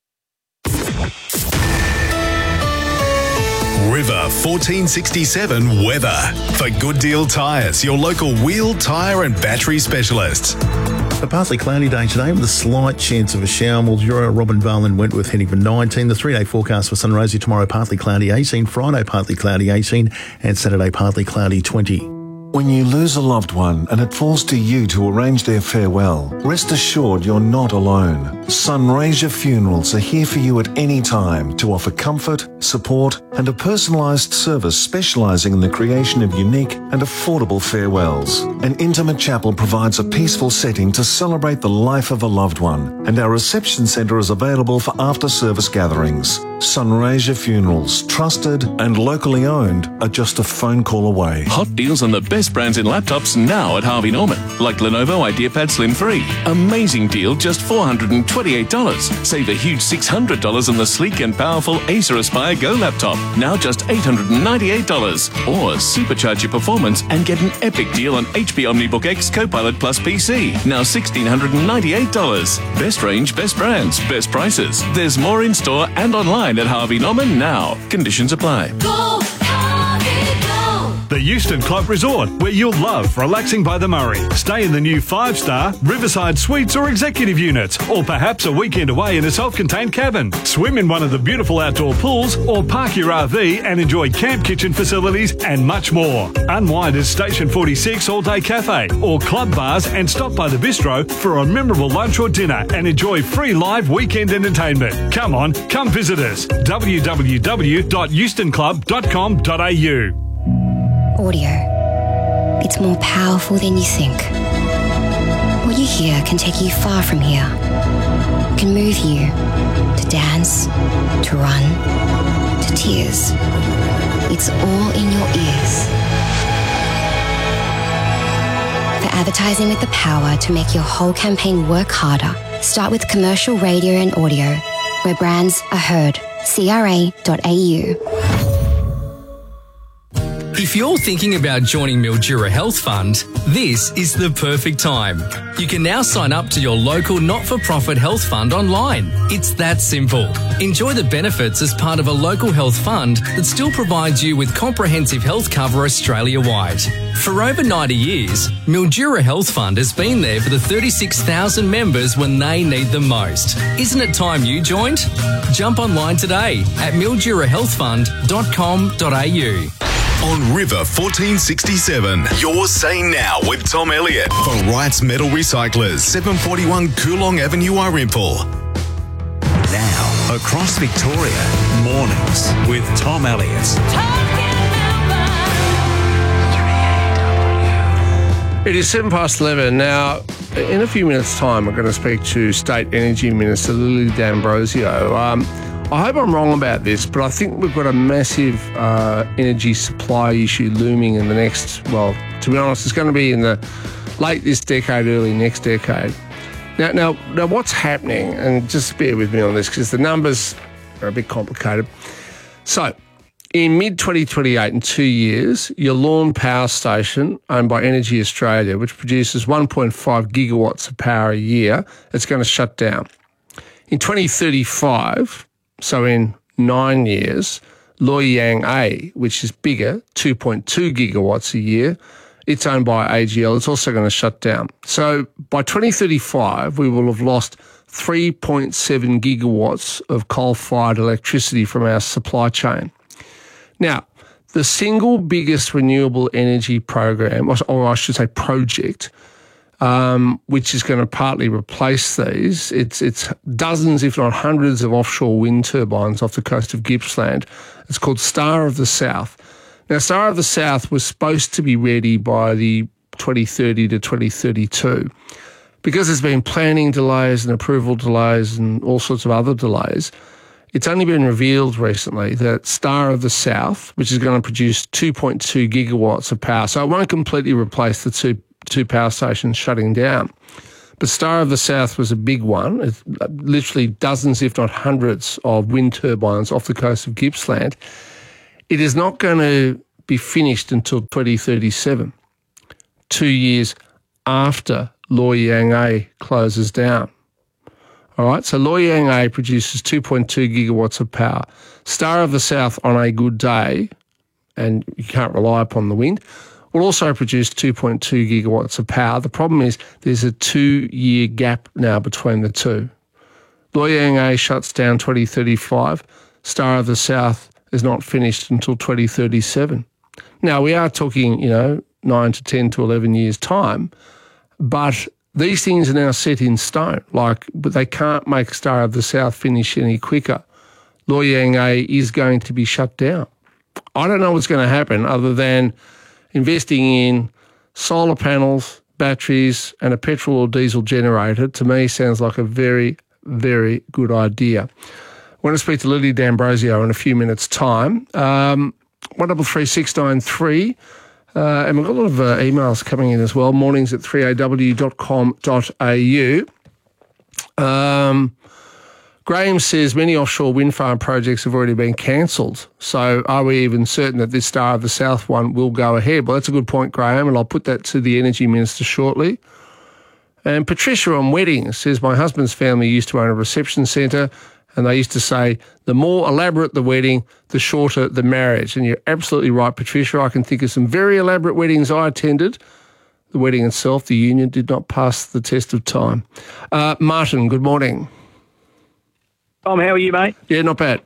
River fourteen sixty-seven weather. For Good Deal Tyres, your local wheel, tyre and battery specialists. A partly cloudy day today with a slight chance of a shower. Mildura, Robinvale and Wentworth heading for nineteen. The three-day forecast for Sunraysia tomorrow, partly cloudy eighteen. Friday, partly cloudy eighteen. And Saturday, partly cloudy twenty. When you lose a loved one and it falls to you to arrange their farewell, rest assured you're not alone. Sunraysia Funerals are here for you at any time to offer comfort, support and a personalised service specialising in the creation of unique and affordable farewells. An intimate chapel provides a peaceful setting to celebrate the life of a loved one, and our reception centre is available for after-service gatherings. Sunraysia Funerals, trusted and locally owned, are just a phone call away. Hot deals on the best brands in laptops now at Harvey Norman, like Lenovo IdeaPad Slim three. Amazing deal, just four hundred twenty-eight dollars. Save a huge six hundred dollars on the sleek and powerful Acer Aspire Go laptop, now just eight hundred ninety-eight dollars. Or supercharge your performance and get an epic deal on H P OmniBook X Copilot Plus P C, now one thousand six hundred ninety-eight dollars. Best range, best brands, best prices. There's more in store and online at Harvey Norman now. Conditions apply. Go, Harvey, go! The Euston Club Resort, where you'll love relaxing by the Murray. Stay in the new five-star Riverside Suites or executive units, or perhaps a weekend away in a self-contained cabin. Swim in one of the beautiful outdoor pools, or park your R V and enjoy camp kitchen facilities and much more. Unwind at Station forty-six All-Day Cafe or club bars and stop by the bistro for a memorable lunch or dinner and enjoy free live weekend entertainment. Come on, come visit us. w w w dot euston club dot com dot a u. Audio. It's more powerful than you think. What you hear can take you far from here. It can move you to dance, to run, to tears. It's all in your ears. For advertising with the power to make your whole campaign work harder, start with commercial radio and audio, where brands are heard. c r a dot a u. If you're thinking about joining Mildura Health Fund, this is the perfect time. You can now sign up to your local not-for-profit health fund online. It's that simple. Enjoy the benefits as part of a local health fund that still provides you with comprehensive health cover Australia-wide. For over ninety years, Mildura Health Fund has been there for the thirty-six thousand members when they need them most. Isn't it time you joined? Jump online today at mildura health fund dot com dot a u. On River fourteen sixty-seven, you're saying now with Tom Elliott for Wrights Metal Recyclers, seven forty-one Coolong Avenue, Arimple. Now, across Victoria, mornings with Tom Elliott. It is seven past eleven. Now, in a few minutes' time, I'm going to speak to State Energy Minister Lily D'Ambrosio. Um, I hope I'm wrong about this, but I think we've got a massive uh, energy supply issue looming in the next, well, to be honest, it's going to be in the late this decade, early next decade. Now, now, now what's happening, and just bear with me on this because the numbers are a bit complicated. So, in mid twenty twenty-eight, in two years, your Lorne Power Station, owned by Energy Australia, which produces one point five gigawatts of power a year, it's going to shut down. In twenty thirty-five, so in nine years, Loy Yang A, which is bigger, two point two gigawatts a year, it's owned by A G L. It's also going to shut down. So by twenty thirty-five, we will have lost three point seven gigawatts of coal-fired electricity from our supply chain. Now, the single biggest renewable energy program, or I should say project, Um, which is going to partly replace these. It's it's dozens, if not hundreds, of offshore wind turbines off the coast of Gippsland. It's called Star of the South. Now, Star of the South was supposed to be ready by the twenty thirty to twenty thirty-two. Because there's been planning delays and approval delays and all sorts of other delays, It's only been revealed recently that Star of the South, which is going to produce two point two gigawatts of power, so it won't completely replace the two two power stations shutting down. But Star of the South was a big one. It's literally dozens, if not hundreds, of wind turbines off the coast of Gippsland. It is not going to be finished until twenty thirty-seven, two years after Loy Yang A closes down. All right, so Loy Yang A produces two point two gigawatts of power. Star of the South on a good day, and you can't rely upon the wind, will also produce two point two gigawatts of power. The problem is there's a two-year gap now between the two. Loy Yang A shuts down twenty thirty-five. Star of the South is not finished until twenty thirty-seven. Now, we are talking, you know, nine to ten to eleven years' time, but these things are now set in stone. Like, but they can't make Star of the South finish any quicker. Loy Yang A is going to be shut down. I don't know what's going to happen other than investing in solar panels, batteries, and a petrol or diesel generator. To me, sounds like a very, very good idea. I want to speak to Lily D'Ambrosio in a few minutes' time. Um, one double three six nine three. Uh, and we've got a lot of uh, emails coming in as well, mornings at three a w dot com dot a u. Um, Graham says many offshore wind farm projects have already been cancelled. So are we even certain that this Star of the South one will go ahead? Well, that's a good point, Graham, and I'll put that to the Energy Minister shortly. And Patricia on weddings says, my husband's family used to own a reception centre, and they used to say, the more elaborate the wedding, the shorter the marriage. And you're absolutely right, Patricia. I can think of some very elaborate weddings I attended. The wedding itself, the union, did not pass the test of time. Uh, Martin, good morning. Tom, how are you, mate? Yeah, not bad.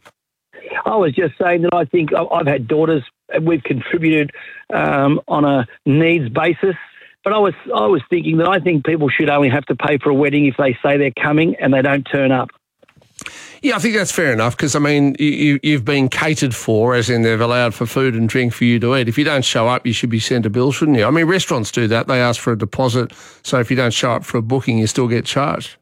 I was just saying that I think I've had daughters. We've contributed um, on a needs basis. But I was I was thinking that I think people should only have to pay for a wedding if they say they're coming and they don't turn up. Yeah, I think that's fair enough because, I mean, you, you've been catered for, as in they've allowed for food and drink for you to eat. If you don't show up, you should be sent a bill, shouldn't you? I mean, restaurants do that. They ask for a deposit, so if you don't show up for a booking, you still get charged.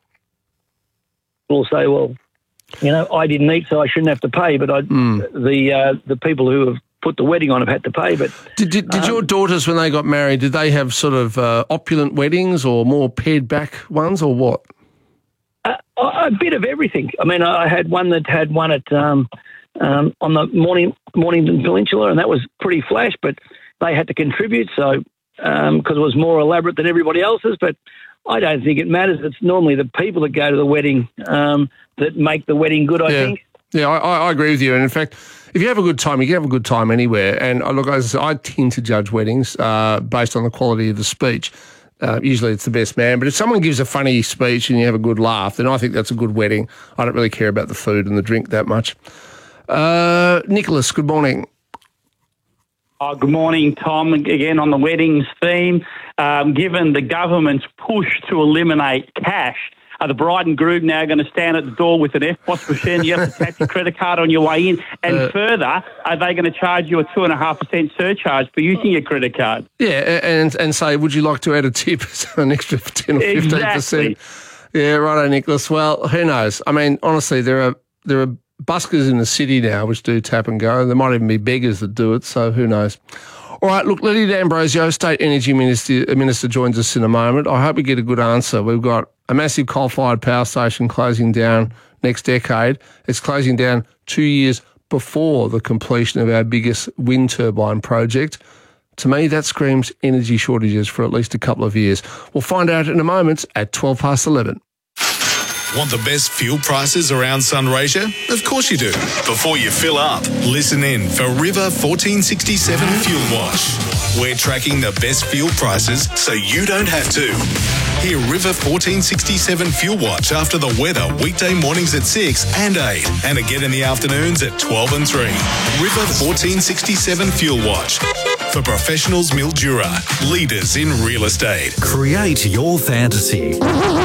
We'll say, well, you know, I didn't eat, so I shouldn't have to pay, but I, mm. the uh, the people who have put the wedding on have had to pay. But Did, did, did um, your daughters, when they got married, did they have sort of uh, opulent weddings or more pared-back ones or what? Uh, a bit of everything. I mean, I had one that had one at um, um, on the Morning, Mornington Peninsula, and that was pretty flash, but they had to contribute, so um, because it was more elaborate than everybody else's. But I don't think it matters. It's normally the people that go to the wedding um, that make the wedding good, I yeah. think. Yeah, I, I agree with you. And in fact, if you have a good time, you can have a good time anywhere. And uh, look, as I, said, I tend to judge weddings uh, based on the quality of the speech. Uh, usually it's the best man. But if someone gives a funny speech and you have a good laugh, then I think that's a good wedding. I don't really care about the food and the drink that much. Uh, Nicholas, good morning. Oh, good morning, Tom. Again, on the weddings theme, um, given the government's push to eliminate cash, are the bride and groom now going to stand at the door with an F B O S machine? You have to tap your credit card on your way in. And uh, further, are they going to charge you a two point five percent surcharge for using your credit card? Yeah, and and say, would you like to add a tip, an extra ten or fifteen percent? Exactly. Yeah, righto, Nicholas. Well, who knows? I mean, honestly, there are there are buskers in the city now which do tap and go. There might even be beggars that do it, so who knows? All right, look, Lily D'Ambrosio, State Energy Minister, Minister, joins us in a moment. I hope we get a good answer. We've got a massive coal-fired power station closing down next decade. It's closing down two years before the completion of our biggest wind turbine project. To me, that screams energy shortages for at least a couple of years. We'll find out in a moment at twelve past eleven. Want the best fuel prices around Sunraysia? Of course you do. Before you fill up, listen in for River fourteen sixty-seven Fuel Watch. We're tracking the best fuel prices so you don't have to. Hear River fourteen sixty-seven Fuel Watch after the weather weekday mornings at six and eight and again in the afternoons at twelve and three. River fourteen sixty-seven Fuel Watch. For professionals, Mildura, leaders in real estate. Create your fantasy.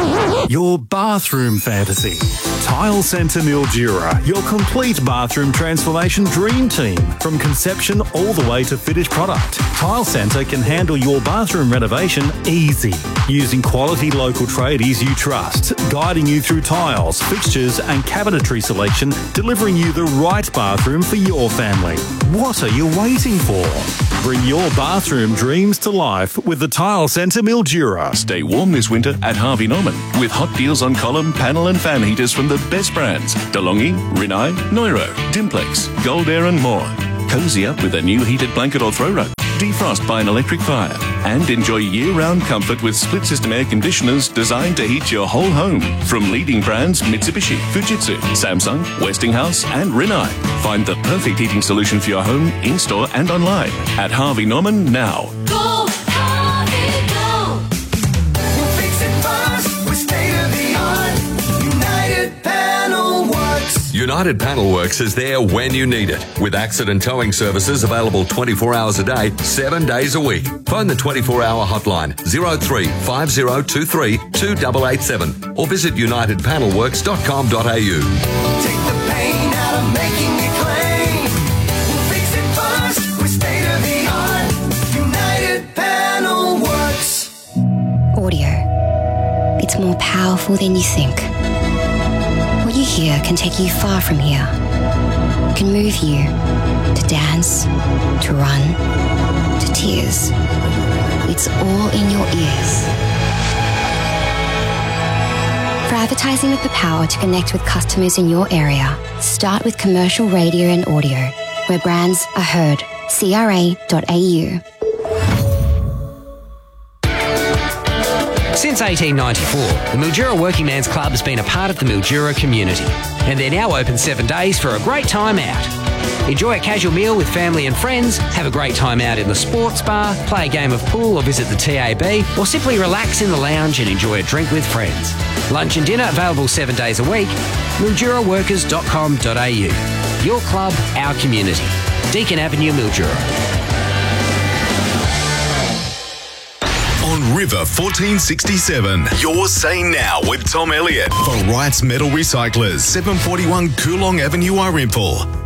Your bathroom fantasy. Tile Centre Mildura, your complete bathroom transformation dream team. From conception all the way to finished product, Tile Centre can handle your bathroom renovation easy. Using quality local tradies you trust, guiding you through tiles, fixtures and cabinetry selection, delivering you the right bathroom for your family. What are you waiting for? Bring your bathroom dreams to life with the Tile Centre Mildura. Stay warm this winter at Harvey Norman with hot deals on column, panel and fan heaters from the best brands. DeLonghi, Rinnai, Neuro, Dimplex, Gold Air and more. Cozy up with a new heated blanket or throw rug. Defrost by an electric fire. And enjoy year-round comfort with split-system air conditioners designed to heat your whole home. From leading brands Mitsubishi, Fujitsu, Samsung, Westinghouse and Rinnai. Find the perfect heating solution for your home, in-store and online at Harvey Norman now. Go, Harvey, go. We'll fix it fast with state-of-the-art United Panel Works. United Panel Works is there when you need it, with accident towing services available twenty-four hours a day, seven days a week. Phone the twenty-four hour hotline zero three five zero two three two eight eight seven or visit united panel works dot com dot a u. Take the pain out of making it clean. We'll fix it fast with state-of-the-art United Panel Works. Audio. It's more powerful than you think. What you hear can take you far from here. It can move you to dance, to run, to tears. It's all in your ears. For advertising with the power to connect with customers in your area, start with commercial radio and audio, where brands are heard. C R A dot A U. Since eighteen ninety-four, the Mildura Working Man's Club has been a part of the Mildura community, and they're now open seven days for a great time out. Enjoy a casual meal with family and friends, have a great time out in the sports bar, play a game of pool or visit the T A B, or simply relax in the lounge and enjoy a drink with friends. Lunch and dinner available seven days a week. mildura workers dot com dot a u. Your club, our community. Deakin Avenue, Mildura. On River fourteen sixty-seven, you're Say Now with Tom Elliott for Wright's Metal Recyclers, seven forty-one Coolong Avenue, Arimpool.